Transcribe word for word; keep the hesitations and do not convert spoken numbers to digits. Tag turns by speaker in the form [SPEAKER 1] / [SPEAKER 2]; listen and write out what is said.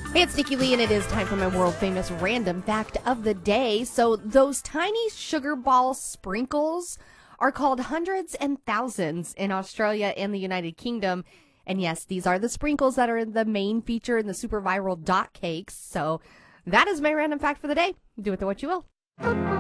[SPEAKER 1] Hey, it's Nikki Lee, and it is time for my world-famous random fact of the day. So those tiny sugar ball sprinkles are called hundreds and thousands in Australia and the United Kingdom. And yes, these are the sprinkles that are the main feature in the super viral dot cakes. So that is my random fact for the day. Do with it what you will.